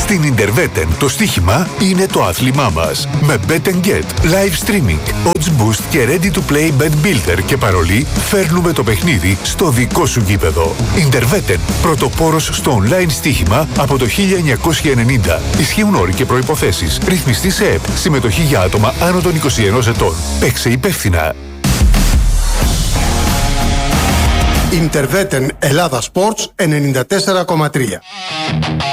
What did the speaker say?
Στην Interveten το στοίχημα είναι το άθλημά μας. Με Bet and Get, live streaming, odds boost και ready to play bet builder και παρολί, φέρνουμε το παιχνίδι στο δικό σου γήπεδο. Interveten, πρωτοπόρος στο online στοίχημα από το 1990. Ισχύουν όροι και προϋποθέσεις. Ρυθμιστή σε ΕΠ. Συμμετοχή για άτομα άνω των 21 ετών. Παίξε υπεύθυνα. Interveten Ελλάδα Sports 94,3.